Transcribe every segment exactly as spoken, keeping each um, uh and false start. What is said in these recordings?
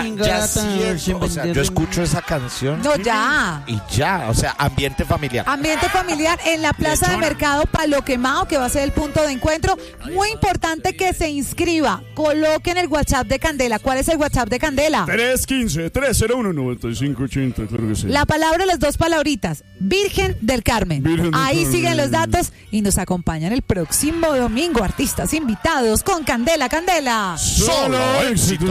Ya siento, o sea, yo escucho esa canción. No, ya. Y ya, o sea, ambiente familiar. Ambiente familiar en la plaza de mercado Palo Quemado, que va a ser el punto de encuentro. Muy importante que se inscriba. Coloquen el WhatsApp de Candela. ¿Cuál es el WhatsApp de Candela? tres uno cinco, tres cero uno, nueve cinco ocho cero, claro que sí. La palabra, las dos palabritas. Virgen del Carmen. Virgen del Ahí Carmen. siguen los datos y nos acompañan el próximo domingo. Artistas invitados con Candela, Candela. Solo éxitos.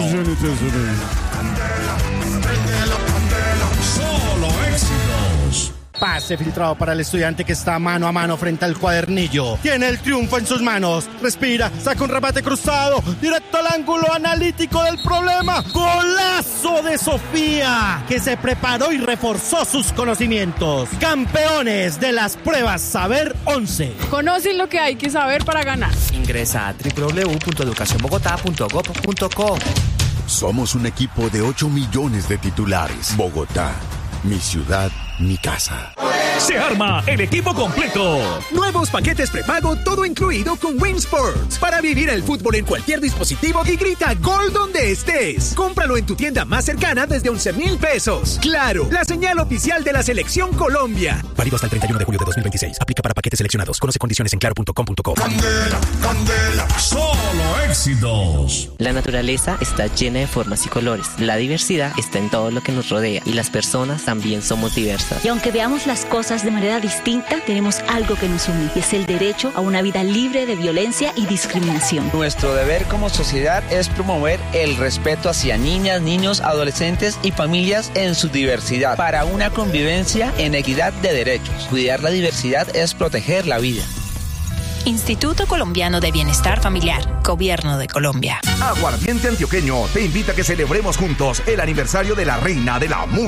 Solo éxitos. Pase filtrado para el estudiante que está mano a mano frente al cuadernillo. Tiene el triunfo en sus manos. Respira, saca un remate cruzado. Directo al ángulo analítico del problema. ¡Golazo de Sofía! Que se preparó y reforzó sus conocimientos. Campeones de las pruebas Saber once. Conocen lo que hay que saber para ganar. Ingresa a doble u doble u doble u punto educación bogotá punto gob punto co. Somos un equipo de ocho millones de titulares. Bogotá, mi ciudad, mi casa. Se arma el equipo completo. Nuevos paquetes prepago, todo incluido con Win Sports. Para vivir el fútbol en cualquier dispositivo y grita gol donde estés. Cómpralo en tu tienda más cercana desde once mil pesos. Claro, la señal oficial de la Selección Colombia. Válido hasta el treinta y uno de julio de dos mil veintiséis. Aplica para paquetes seleccionados. Conoce condiciones en claro punto com punto co. Candela, Candela, solo éxitos. La naturaleza está llena de formas y colores. La diversidad está en todo lo que nos rodea y las personas también somos diversas. Y aunque veamos las cosas de manera distinta, tenemos algo que nos une, y es el derecho a una vida libre de violencia y discriminación. Nuestro deber como sociedad es promover el respeto hacia niñas, niños, adolescentes y familias en su diversidad, para una convivencia en equidad de derechos. Cuidar la diversidad es proteger la vida. Instituto Colombiano de Bienestar Familiar, Gobierno de Colombia. Aguardiente Antioqueño te invita a que celebremos juntos el aniversario de la reina de la música.